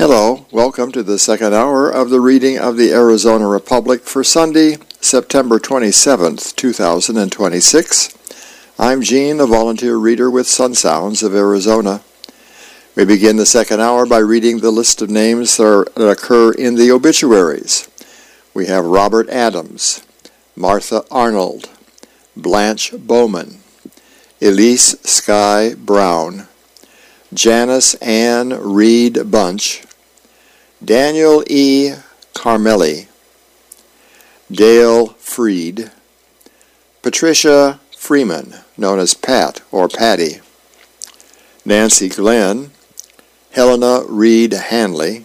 Hello, welcome to the second hour of the reading of the Arizona Republic for Sunday, September 27th, 2026. I'm Gene, a volunteer reader with Sun Sounds of Arizona. We begin the second hour by reading the list of names that occur in the obituaries. We have Robert Adams, Martha Arnold, Blanche Bowman, Elise Skye Brown, Janice Ann Reed Bunch, Daniel E. Carmelli, Dale Freed, Patricia Freeman, known as Pat or Patty, Nancy Glenn, Helena Reed Hanley,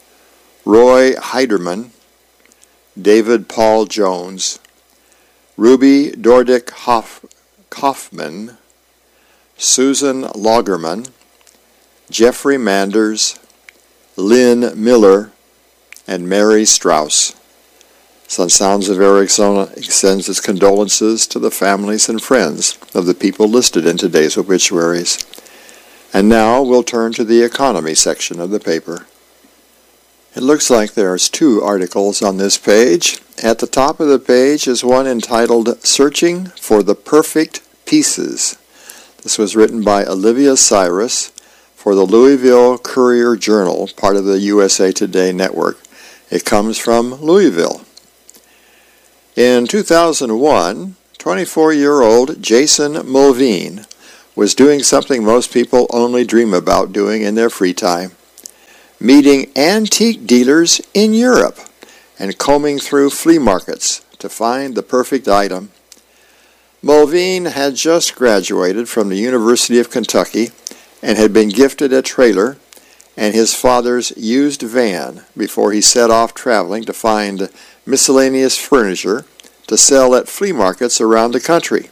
Roy Heiderman, David Paul Jones, Ruby Dordick Kaufman, Susan Lagerman, Jeffrey Manders, Lynn Miller, and Mary Strauss. Sun Sounds of Arizona extends its condolences to the families and friends of the people listed in today's obituaries. And now we'll turn to the economy section of the paper. It looks like there's two articles on this page. At the top of the page is one entitled Searching for the Perfect Pieces. This was written by Olivia Cyrus for the Louisville Courier-Journal, part of the USA Today network. It comes from Louisville. In 2001, 24-year-old Jason Mulveen was doing something most people only dream about doing in their free time, meeting antique dealers in Europe and combing through flea markets to find the perfect item. Mulveen had just graduated from the University of Kentucky and had been gifted a trailer and his father's used van before he set off traveling to find miscellaneous furniture to sell at flea markets around the country.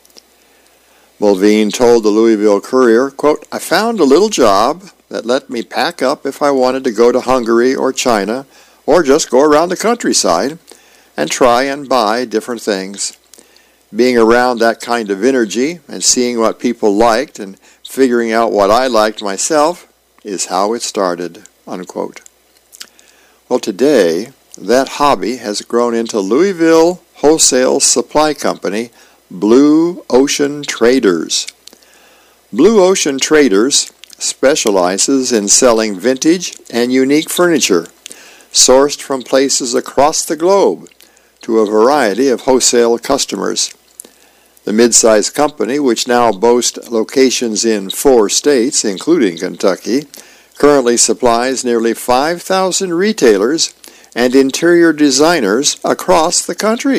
Mulveen told the Louisville Courier, quote, "I found a little job that let me pack up if I wanted to go to Hungary or China or just go around the countryside and try and buy different things. Being around that kind of energy and seeing what people liked and figuring out what I liked myself is how it started," unquote. Well, today, that hobby has grown into Louisville wholesale supply company Blue Ocean Traders. Blue Ocean Traders specializes in selling vintage and unique furniture sourced from places across the globe to a variety of wholesale customers. The mid-sized company, which now boasts locations in 4 states, including Kentucky, currently supplies nearly 5,000 retailers and interior designers across the country.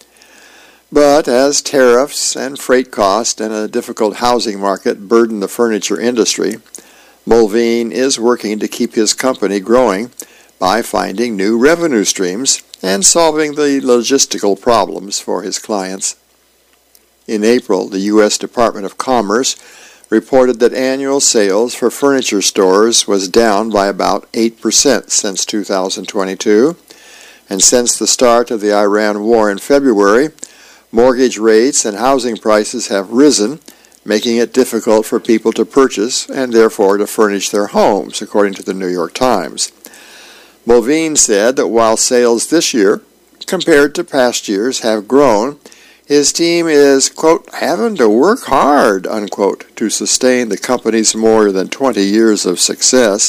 But as tariffs and freight costs and a difficult housing market burden the furniture industry, Mulveen is working to keep his company growing by finding new revenue streams and solving the logistical problems for his clients. In April, the U.S. Department of Commerce reported that annual sales for furniture stores was down by about 8% since 2022, and since the start of the Iran war in February, mortgage rates and housing prices have risen, making it difficult for people to purchase and therefore to furnish their homes, according to the New York Times. Mulveen said that while sales this year, compared to past years, have grown, his team is, quote, having to work hard, unquote, to sustain the company's more than 20 years of success.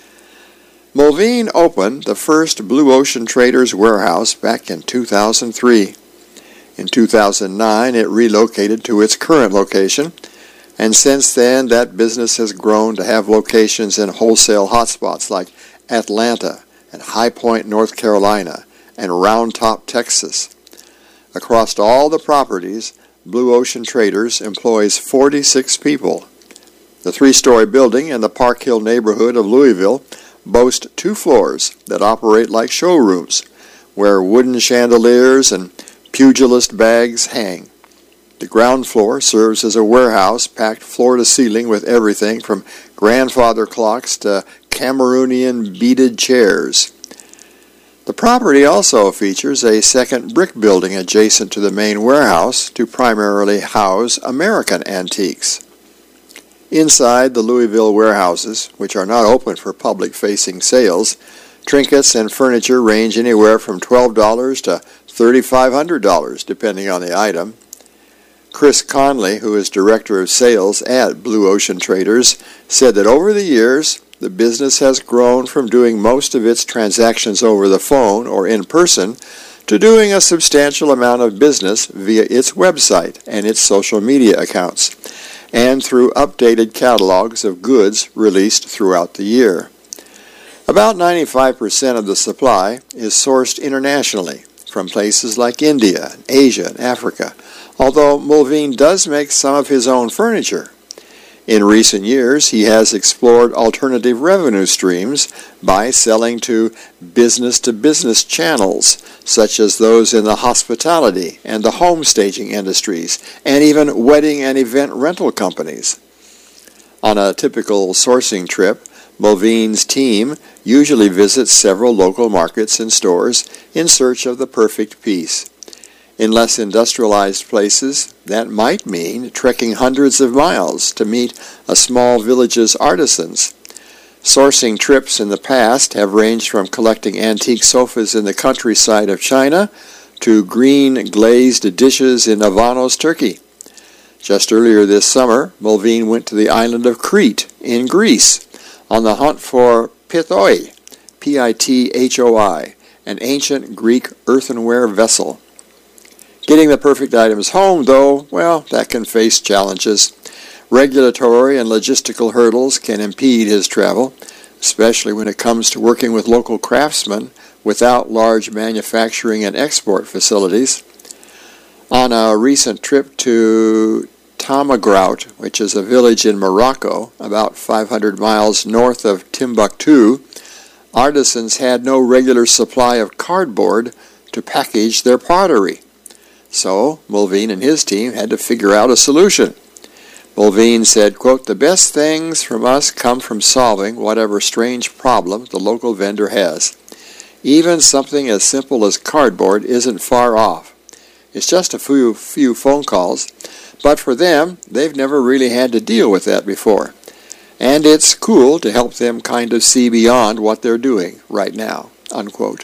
Mulveen opened the first Blue Ocean Traders warehouse back in 2003. In 2009, it relocated to its current location, and since then, that business has grown to have locations in wholesale hotspots like Atlanta and High Point, North Carolina, and Round Top, Texas. Across all the properties, Blue Ocean Traders employs 46 people. The 3-story building in the Park Hill neighborhood of Louisville boasts 2 floors that operate like showrooms, where wooden chandeliers and pugilist bags hang. The ground floor serves as a warehouse packed floor to ceiling with everything from grandfather clocks to Cameroonian beaded chairs. The property also features a second brick building adjacent to the main warehouse to primarily house American antiques. Inside the Louisville warehouses, which are not open for public-facing sales, trinkets and furniture range anywhere from $12 to $3,500, depending on the item. Chris Conley, who is Director of Sales at Blue Ocean Traders, said that over the years, the business has grown from doing most of its transactions over the phone or in person to doing a substantial amount of business via its website and its social media accounts, and through updated catalogs of goods released throughout the year. About 95% of the supply is sourced internationally from places like India, Asia, and Africa, although Mulveen does make some of his own furniture. In recent years, he has explored alternative revenue streams by selling to business-to-business channels, such as those in the hospitality and the home staging industries, and even wedding and event rental companies. On a typical sourcing trip, Mulveen's team usually visits several local markets and stores in search of the perfect piece. In less industrialized places, that might mean trekking hundreds of miles to meet a small village's artisans. Sourcing trips in the past have ranged from collecting antique sofas in the countryside of China to green glazed dishes in Avanos, Turkey. Just earlier this summer, Mulveen went to the island of Crete in Greece on the hunt for pithoi, P-I-T-H-O-I, an ancient Greek earthenware vessel. Getting the perfect items home, though, well, that can face challenges. Regulatory and logistical hurdles can impede his travel, especially when it comes to working with local craftsmen without large manufacturing and export facilities. On a recent trip to Tamagrout, which is a village in Morocco, about 500 miles north of Timbuktu, artisans had no regular supply of cardboard to package their pottery. So, Mulveen and his team had to figure out a solution. Mulveen said, quote, "The best things from us come from solving whatever strange problem the local vendor has. Even something as simple as cardboard isn't far off. It's just a few phone calls, but for them, they've never really had to deal with that before. And it's cool to help them kind of see beyond what they're doing right now," unquote.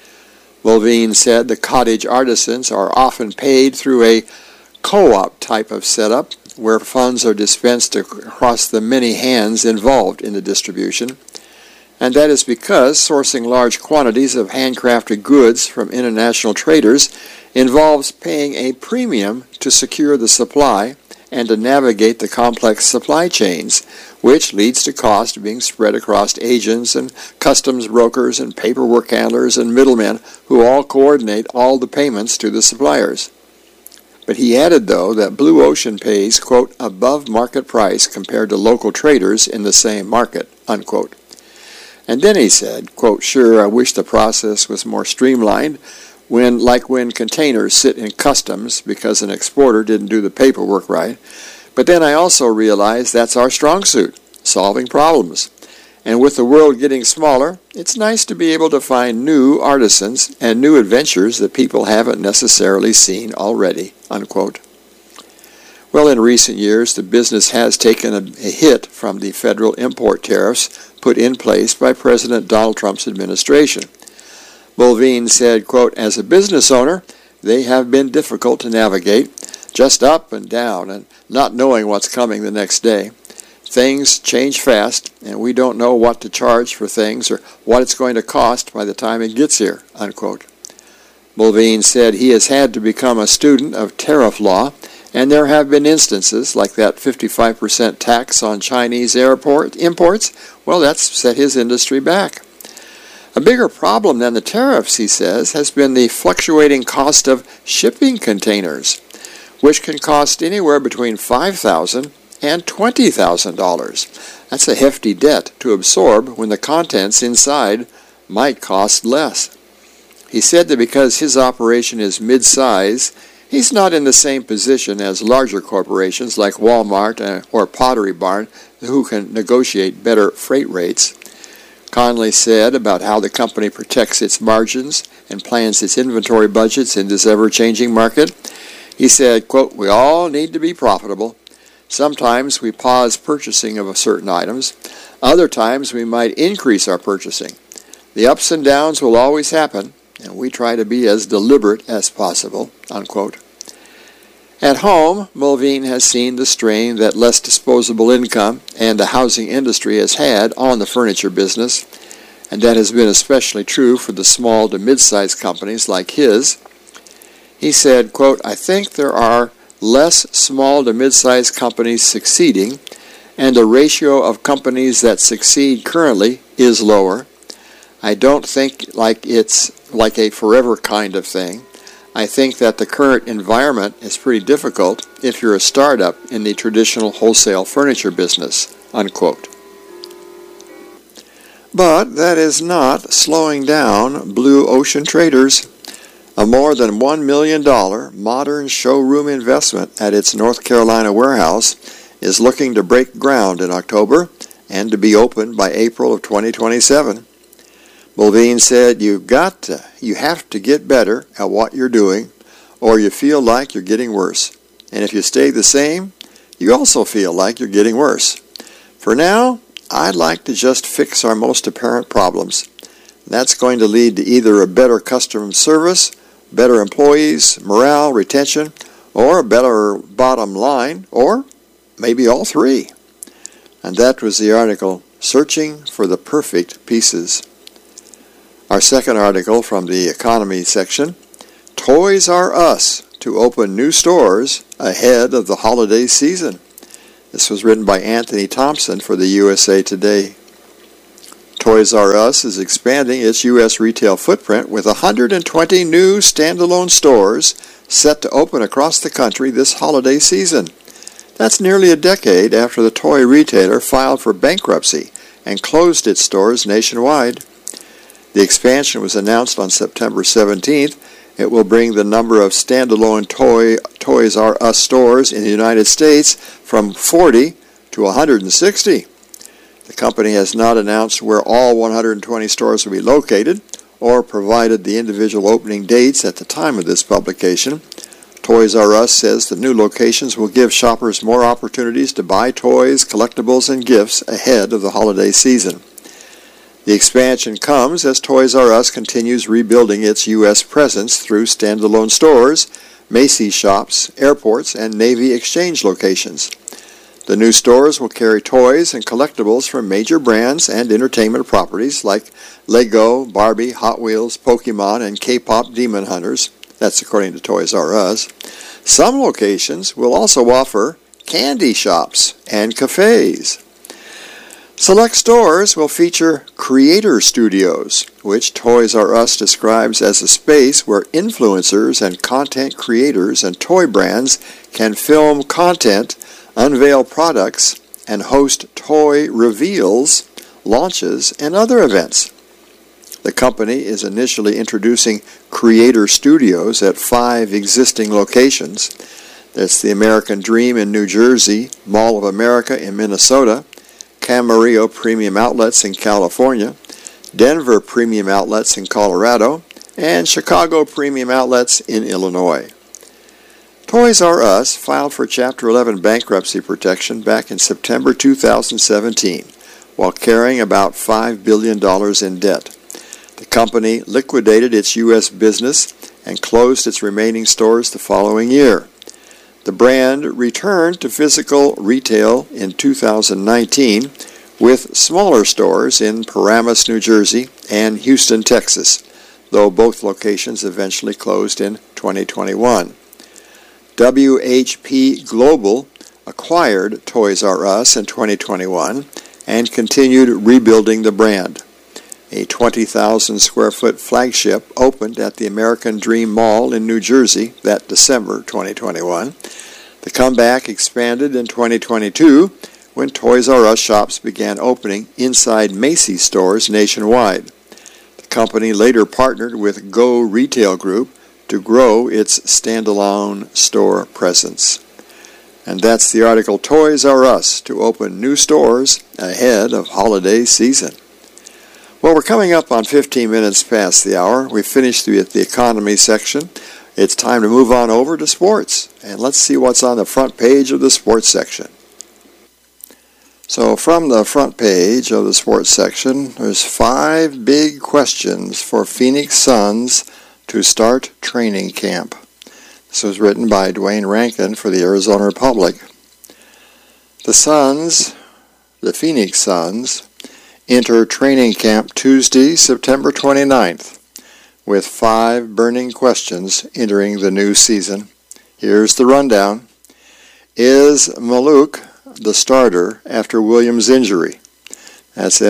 Mulveen said the cottage artisans are often paid through a co-op type of setup where funds are dispensed across the many hands involved in the distribution, and that is because sourcing large quantities of handcrafted goods from international traders involves paying a premium to secure the supply and to navigate the complex supply chains, which leads to cost being spread across agents and customs brokers and paperwork handlers and middlemen who all coordinate all the payments to the suppliers. But he added, though, that Blue Ocean pays, quote, "above market price compared to local traders in the same market," unquote. And then he said, quote, "Sure, I wish the process was more streamlined, when containers sit in customs because an exporter didn't do the paperwork right. But then I also realized that's our strong suit, solving problems. And with the world getting smaller, it's nice to be able to find new artisans and new adventures that people haven't necessarily seen already," unquote. Well, in recent years, the business has taken a hit from the federal import tariffs put in place by President Donald Trump's administration. Mulveen said, quote, "As a business owner, they have been difficult to navigate, just up and down and not knowing what's coming the next day. Things change fast, and we don't know what to charge for things or what it's going to cost by the time it gets here," unquote. Mulveen said he has had to become a student of tariff law, and there have been instances like that 55% tax on Chinese imports. Well, that's set his industry back. A bigger problem than the tariffs, he says, has been the fluctuating cost of shipping containers, which can cost anywhere between $5,000 and $20,000. That's a hefty debt to absorb when the contents inside might cost less. He said that because his operation is mid-size, he's not in the same position as larger corporations like Walmart or Pottery Barn who can negotiate better freight rates. Conley said about how the company protects its margins and plans its inventory budgets in this ever-changing market. He said, quote, "We all need to be profitable. Sometimes we pause purchasing of certain items. Other times we might increase our purchasing. The ups and downs will always happen, and we try to be as deliberate as possible," unquote. At home, Mulveen has seen the strain that less disposable income and the housing industry has had on the furniture business, and that has been especially true for the small to mid-sized companies like his. He said, quote, "I think there are less small to mid-sized companies succeeding, and the ratio of companies that succeed currently is lower. I don't think it's like a forever kind of thing. I think that the current environment is pretty difficult if you're a startup in the traditional wholesale furniture business," unquote. But that is not slowing down Blue Ocean Traders. A more than $1 million modern showroom investment at its North Carolina warehouse is looking to break ground in October and to be open by April of 2027. Mulveen said, you have to get better at what you're doing, or you feel like you're getting worse. And if you stay the same, you also feel like you're getting worse. For now, I'd like to just fix our most apparent problems. That's going to lead to either a better customer service, better employees, morale, retention, or a better bottom line, or maybe all three. And that was the article, Searching for the Perfect Pieces. Our second article from the economy section, Toys R Us to open new stores ahead of the holiday season. This was written by Anthony Thompson for the USA Today. Toys R Us is expanding its U.S. retail footprint with 120 new standalone stores set to open across the country this holiday season. That's nearly a decade after the toy retailer filed for bankruptcy and closed its stores nationwide. The expansion was announced on September 17th. It will bring the number of standalone Toys R Us stores in the United States from 40 to 160. The company has not announced where all 120 stores will be located or provided the individual opening dates at the time of this publication. Toys R Us says the new locations will give shoppers more opportunities to buy toys, collectibles, and gifts ahead of the holiday season. The expansion comes as Toys R Us continues rebuilding its U.S. presence through standalone stores, Macy's shops, airports, and Navy Exchange locations. The new stores will carry toys and collectibles from major brands and entertainment properties like Lego, Barbie, Hot Wheels, Pokemon, and K-pop Demon Hunters. That's according to Toys R Us. Some locations will also offer candy shops and cafes. Select stores will feature creator studios, which Toys R Us describes as a space where influencers and content creators and toy brands can film content, unveil products, and host toy reveals, launches, and other events. The company is initially introducing creator studios at 5 existing locations. That's the American Dream in New Jersey, Mall of America in Minnesota, Camarillo Premium Outlets in California, Denver Premium Outlets in Colorado, and Chicago Premium Outlets in Illinois. Toys R Us filed for Chapter 11 bankruptcy protection back in September 2017 while carrying about $5 billion in debt. The company liquidated its U.S. business and closed its remaining stores the following year. The brand returned to physical retail in 2019 with smaller stores in Paramus, New Jersey and Houston, Texas, though both locations eventually closed in 2021. WHP Global acquired Toys R Us in 2021 and continued rebuilding the brand. A 20,000 square foot flagship opened at the American Dream Mall in New Jersey that December 2021. The comeback expanded in 2022 when Toys R Us shops began opening inside Macy's stores nationwide. The company later partnered with Go Retail Group to grow its standalone store presence. And that's the article, Toys R Us to open new stores ahead of holiday season. Well, we're coming up on 15 minutes past the hour. We finished the economy section. It's time to move on over to sports. And let's see what's on the front page of the sports section. So from the front page of the sports section, there's 5 big questions for Phoenix Suns to start training camp. This was written by Dwayne Rankin for the Arizona Republic. The Phoenix Suns, enter training camp Tuesday, September 29th, with 5 burning questions entering the new season. Here's the rundown. Is Maluk the starter after Williams' injury? That's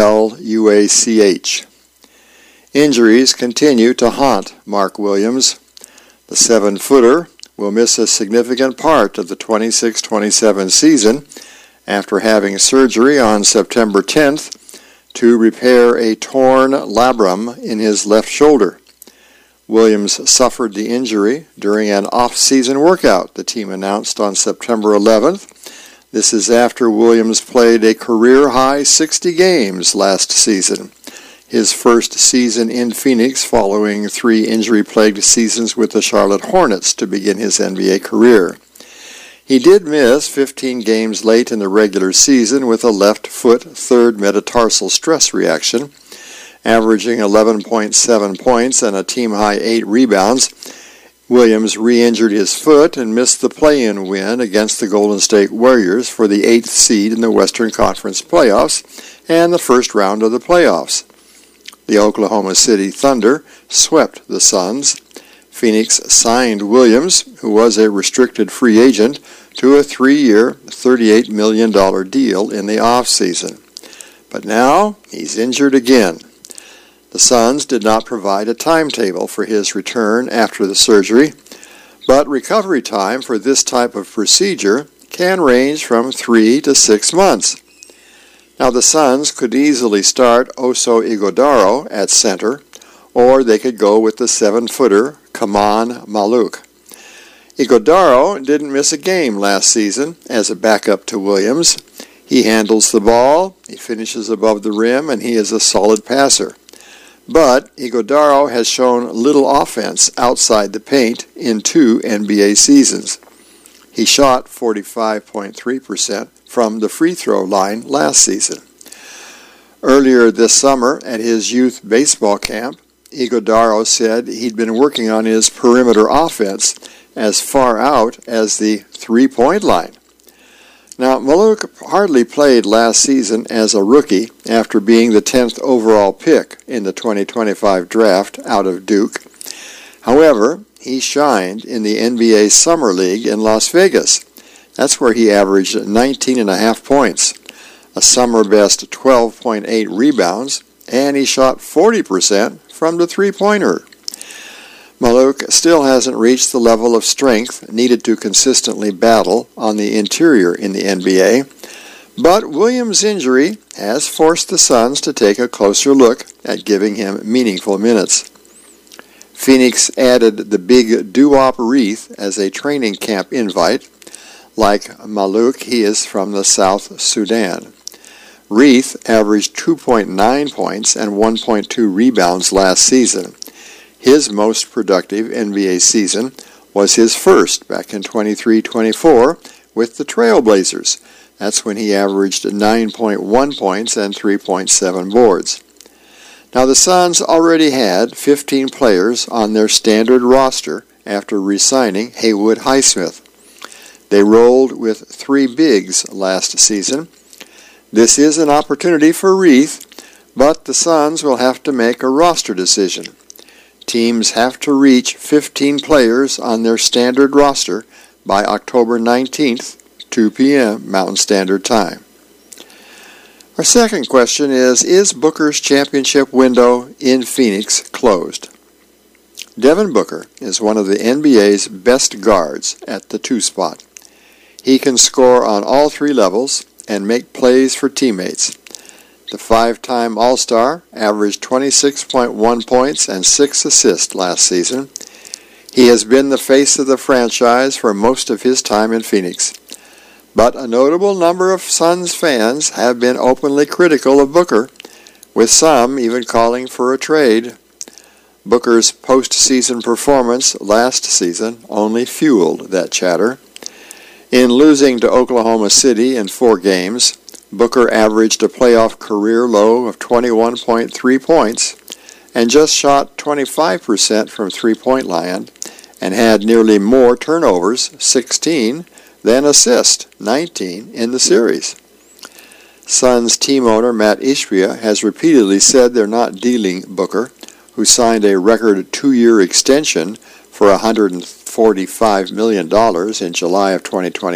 Maluach. Injuries continue to haunt Mark Williams. The 7-footer will miss a significant part of the 26-27 season after having surgery on September 10th to repair a torn labrum in his left shoulder. Williams suffered the injury during an off-season workout, the team announced on September 11th. This is after Williams played a career-high 60 games last season, his first season in Phoenix following 3 injury-plagued seasons with the Charlotte Hornets to begin his NBA career. He did miss 15 games late in the regular season with a left foot third metatarsal stress reaction, averaging 11.7 points and a team-high 8 rebounds. Williams re-injured his foot and missed the play-in win against the Golden State Warriors for the 8th seed in the Western Conference playoffs and the first round of the playoffs. The Oklahoma City Thunder swept the Suns. Phoenix signed Williams, who was a restricted free agent, to a 3-year, $38 million deal in the offseason. But now he's injured again. The Suns did not provide a timetable for his return after the surgery, but recovery time for this type of procedure can range from 3 to 6 months. Now the Suns could easily start Oso Ighodaro at center, or they could go with the 7-footer Kaman Maluk. Ighodaro didn't miss a game last season as a backup to Williams. He handles the ball, he finishes above the rim, and he is a solid passer. But Ighodaro has shown little offense outside the paint in 2 NBA seasons. He shot 45.3% from the free throw line last season. Earlier this summer at his youth baseball camp, Ighodaro said he'd been working on his perimeter offense as far out as the three-point line. Now, Maluk hardly played last season as a rookie after being the 10th overall pick in the 2025 draft out of Duke. However, he shined in the NBA Summer League in Las Vegas. That's where he averaged 19.5 points, a summer best 12.8 rebounds, and he shot 40% from the three-pointer. Maluk still hasn't reached the level of strength needed to consistently battle on the interior in the NBA, but Williams' injury has forced the Suns to take a closer look at giving him meaningful minutes. Phoenix added the big doo-wop Reath as a training camp invite. Like Maluk, he is from the South Sudan. Reath averaged 2.9 points and 1.2 rebounds last season. His most productive NBA season was his first back in 23-24 with the Trailblazers. That's when he averaged 9.1 points and 3.7 boards. Now the Suns already had 15 players on their standard roster after re-signing Haywood Highsmith. They rolled with 3 bigs last season. This is an opportunity for Reath, but the Suns will have to make a roster decision. Teams have to reach 15 players on their standard roster by October 19th, 2 p.m. Mountain Standard Time. Our second question is Booker's championship window in Phoenix closed? Devin Booker is one of the NBA's best guards at the 2 spot. He can score on all 3 levels and make plays for teammates. The 5-time All-Star averaged 26.1 points and 6 assists last season. He has been the face of the franchise for most of his time in Phoenix. But a notable number of Suns fans have been openly critical of Booker, with some even calling for a trade. Booker's postseason performance last season only fueled that chatter. In losing to Oklahoma City in 4 games, Booker averaged a playoff career low of 21.3 points and just shot 25% from three-point line and had nearly more turnovers, 16, than assists, 19, in the series. Suns team owner Matt Ishbia has repeatedly said they're not dealing Booker, who signed a record 2-year extension for $145 million in July of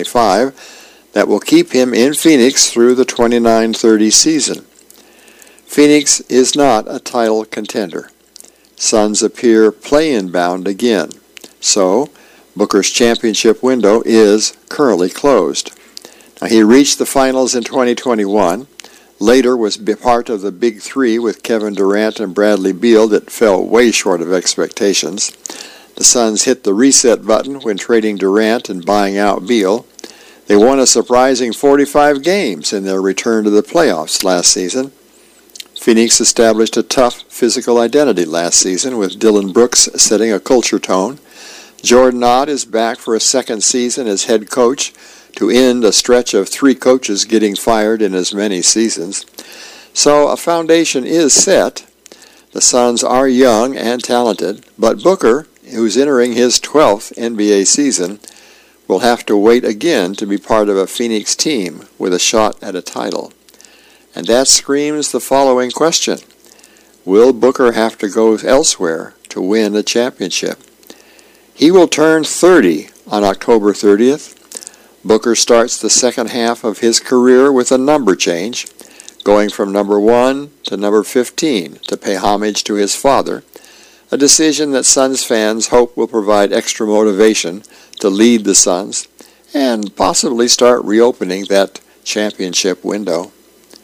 2025 that will keep him in Phoenix through the 29-30 season. Phoenix is not a title contender. Suns appear play-in bound again, so Booker's championship window is currently closed. Now, he reached the finals in 2021, later was part of the Big Three with Kevin Durant and Bradley Beal that fell way short of expectations. The Suns hit the reset button when trading Durant and buying out Beal. They won a surprising 45 games in their return to the playoffs last season. Phoenix established a tough physical identity last season with Dillon Brooks setting a culture tone. Jordan Ott is back for a second season as head coach to end a stretch of 3 coaches getting fired in as many seasons. So a foundation is set. The Suns are young and talented, but Booker, who's entering his 12th NBA season, will have to wait again to be part of a Phoenix team with a shot at a title. And that screams the following question: will Booker have to go elsewhere to win a championship? He will turn 30 on October 30th. Booker starts the second half of his career with a number change, going from number 1 to number 15 to pay homage to his father, a decision that Suns fans hope will provide extra motivation to lead the Suns and possibly start reopening that championship window.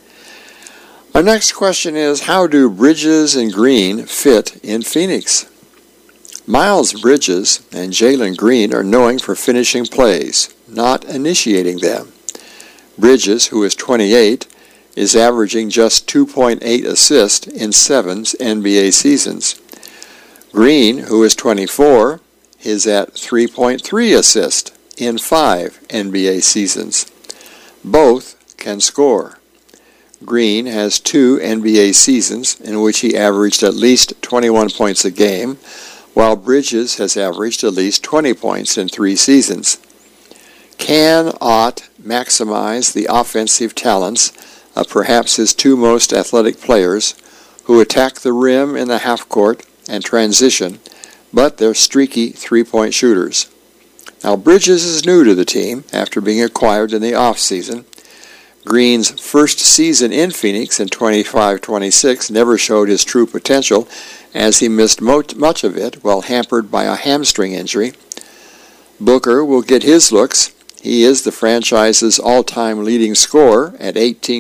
Our next question is, how do Bridges and Green fit in Phoenix? Miles Bridges and Jalen Green are known for finishing plays, not initiating them. Bridges, who is 28, is averaging just 2.8 assists in 7 NBA seasons. Green, who is 24, is at 3.3 assists in 5 NBA seasons. Both can score. Green has 2 NBA seasons in which he averaged at least 21 points a game, while Bridges has averaged at least 20 points in 3 seasons. Can Ott maximize the offensive talents of perhaps his 2 most athletic players who attack the rim in the half court and transition, but they're streaky 3-point shooters? Now, Bridges is new to the team after being acquired in the offseason. Green's first season in Phoenix in 25-26 never showed his true potential, as he missed much of it while hampered by a hamstring injury. Booker will get his looks. He is the franchise's all-time leading scorer at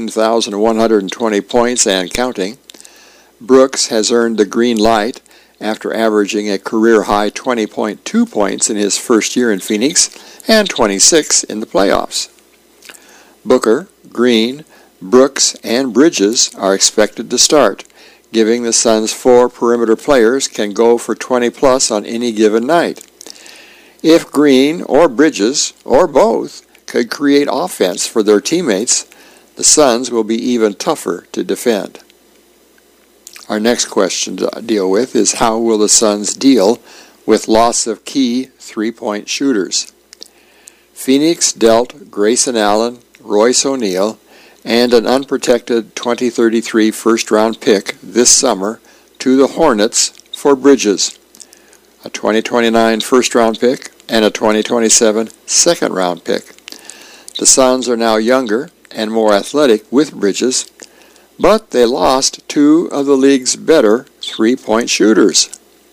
18,120 points and counting. Brooks has earned the green light after averaging a career-high 20.2 points in his first year in Phoenix and 26 in the playoffs. Booker, Green, Brooks, and Bridges are expected to start, giving the Suns 4 perimeter players can go for 20-plus on any given night. If Green or Bridges, or both, could create offense for their teammates, the Suns will be even tougher to defend. Our next question to deal with is, how will the Suns deal with loss of key 3-point shooters? Phoenix dealt Grayson Allen, Royce O'Neal, and an unprotected 2033 first-round pick this summer to the Hornets for Bridges, a 2029 first-round pick, and a 2027 second-round pick. The Suns are now younger and more athletic with Bridges, but they lost 2 of the league's better 3-point shooters.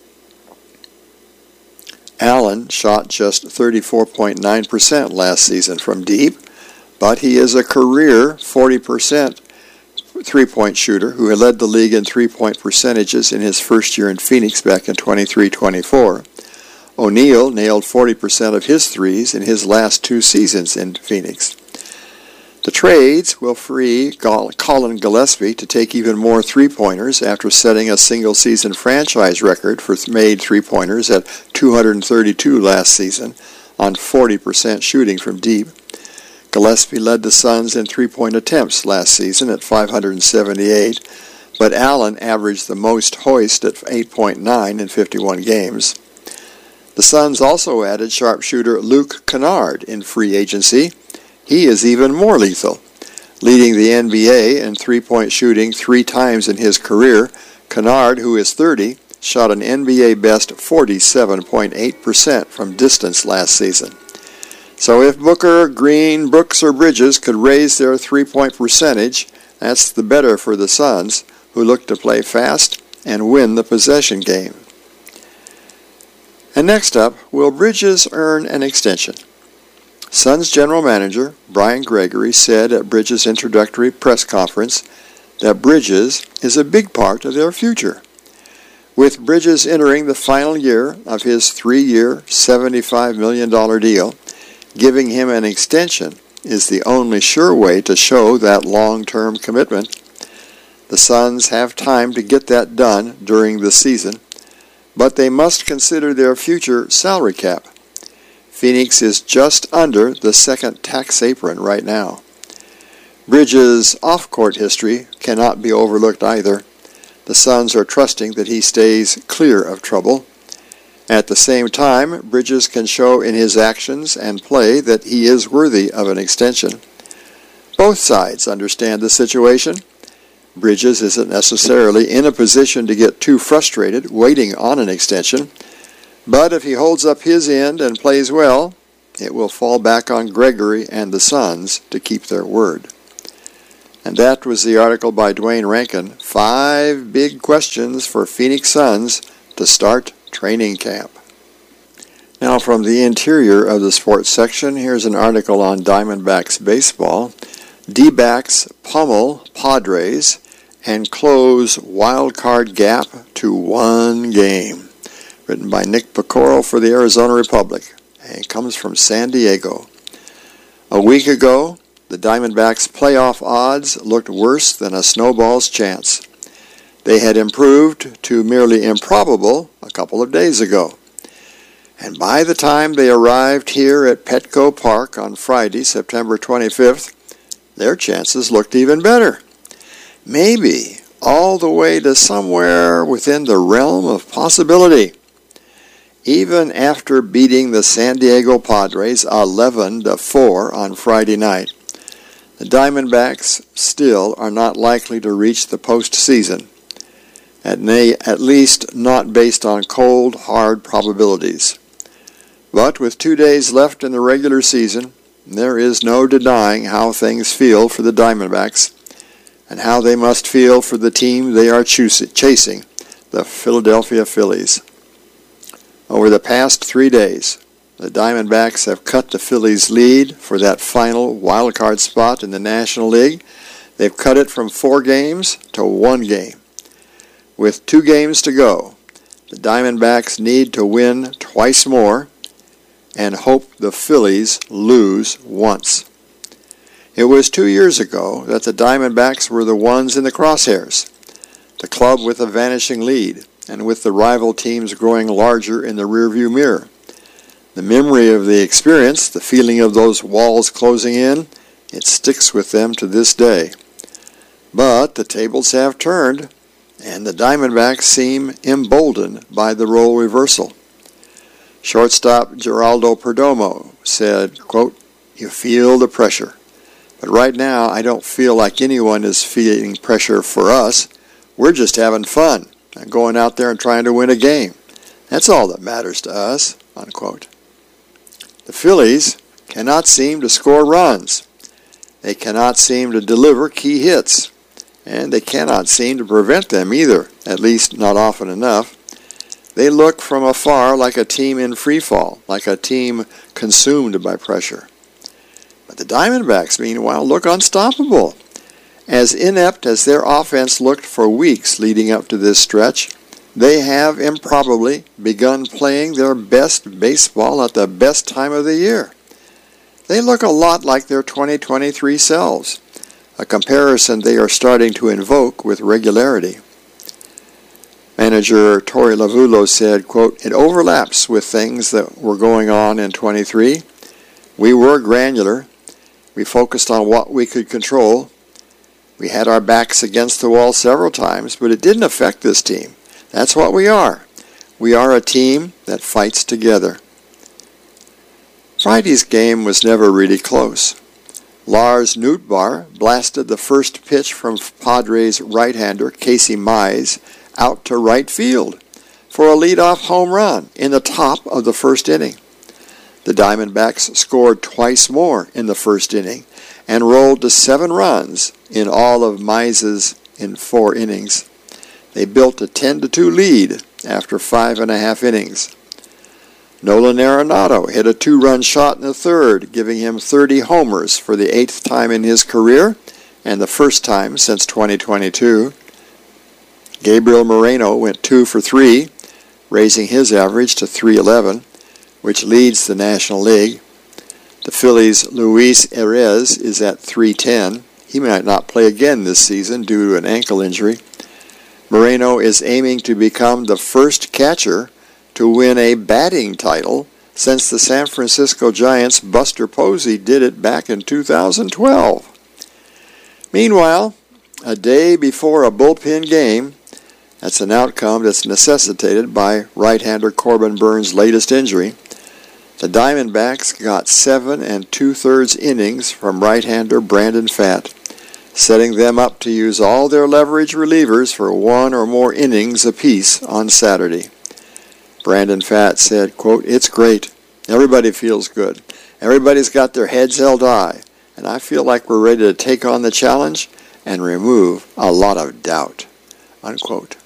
Allen shot just 34.9% last season from deep, but he is a career 40% 3-point shooter who had led the league in 3-point percentages in his first year in Phoenix back in 23-24. O'Neal nailed 40% of his threes in his last 2 seasons in Phoenix. The trades will free Colin Gillespie to take even more 3-pointers after setting a single-season franchise record for made 3-pointers at 232 last season on 40% shooting from deep. Gillespie led the Suns in three-point attempts last season at 578, but Allen averaged the most hoist at 8.9 in 51 games. The Suns also added sharpshooter Luke Kennard in free agency. He is even more lethal. Leading the NBA in three-point shooting 3 times in his career, Kennard, who is 30, shot an NBA-best 47.8% from distance last season. So if Booker, Green, Brooks, or Bridges could raise their three-point percentage, that's the better for the Suns, who look to play fast and win the possession game. And next up, will Bridges earn an extension? Suns general manager Brian Gregory said at Bridges' introductory press conference that Bridges is a big part of their future. With Bridges entering the final year of his 3-year, $75 million deal, giving him an extension is the only sure way to show that long-term commitment. The Suns have time to get that done during the season, but they must consider their future salary cap. Phoenix is just under the second tax apron right now. Bridges' off-court history cannot be overlooked either. The Suns are trusting that he stays clear of trouble. At the same time, Bridges can show in his actions and play that he is worthy of an extension. Both sides understand the situation. Bridges isn't necessarily in a position to get too frustrated waiting on an extension, but if he holds up his end and plays well, it will fall back on Gregory and the Suns to keep their word. And that was the article by Dwayne Rankin, 5 Big Questions for Phoenix Suns to Start Training Camp. Now from the interior of the sports section, here's an article on Diamondbacks baseball. D-backs pummel Padres and close wild card gap to 1 game. Written by Nick Pecoro for the Arizona Republic. And it comes from San Diego. A week ago, the Diamondbacks' playoff odds looked worse than a snowball's chance. They had improved to merely improbable a couple of days ago. And by the time they arrived here at Petco Park on Friday, September 25th, their chances looked even better. Maybe all the way to somewhere within the realm of possibility. Even after beating the San Diego Padres 11-4 on Friday night, the Diamondbacks still are not likely to reach the postseason, at least not based on cold, hard probabilities. But with 2 days left in the regular season, there is no denying how things feel for the Diamondbacks and how they must feel for the team they are chasing, the Philadelphia Phillies. Over the past 3 days, the Diamondbacks have cut the Phillies' lead for that final wild-card spot in the National League. They've cut it from 4 games to 1 game. With 2 games to go, the Diamondbacks need to win twice more and hope the Phillies lose once. It was 2 years ago that the Diamondbacks were the ones in the crosshairs, the club with a vanishing lead, and with the rival teams growing larger in the rearview mirror. The memory of the experience, the feeling of those walls closing in, it sticks with them to this day. But the tables have turned, and the Diamondbacks seem emboldened by the role reversal. Shortstop Geraldo Perdomo said, quote, "You feel the pressure. But right now, I don't feel like anyone is feeling pressure for us. We're just having fun and going out there and trying to win a game. That's all that matters to us," unquote. The Phillies cannot seem to score runs. They cannot seem to deliver key hits. And they cannot seem to prevent them either, at least not often enough. They look from afar like a team in free fall, like a team consumed by pressure. But the Diamondbacks, meanwhile, look unstoppable. As inept as their offense looked for weeks leading up to this stretch, they have improbably begun playing their best baseball at the best time of the year. They look a lot like their 2023 selves, a comparison they are starting to invoke with regularity. Manager Torey Lovullo said, quote, "It overlaps with things that were going on in 23. We were granular. We focused on what we could control. We had our backs against the wall several times, but it didn't affect this team. That's what we are. We are a team that fights together. Friday's game was never really close. Lars Nootbaar blasted the first pitch from Padres right-hander Casey Mize out to right field for a leadoff home run in the top of the first inning. The Diamondbacks scored twice more in the first inning and rolled to 7 runs in all of Mize's in 4 innings. They built a 10-2 lead after 5.5 innings. Nolan Arenado hit a 2-run shot in the third, giving him 30 homers for the 8th time in his career and the first time since 2022. Gabriel Moreno went 2 for 3, raising his average to 311, which leads the National League. The Phillies' Luis Arraez is at 310. He might not play again this season due to an ankle injury. Moreno is aiming to become the first catcher to win a batting title since the San Francisco Giants' Buster Posey did it back in 2012. Meanwhile, a day before a bullpen game, that's an outcome that's necessitated by right-hander Corbin Burns' latest injury. The Diamondbacks got 7 2/3 innings from right-hander Brandon Pfaadt, setting them up to use all their leverage relievers for 1 or more innings apiece on Saturday. Brandon Pfaadt said, quote, "It's great. Everybody feels good. Everybody's got their heads held high, and I feel like we're ready to take on the challenge and remove a lot of doubt," unquote.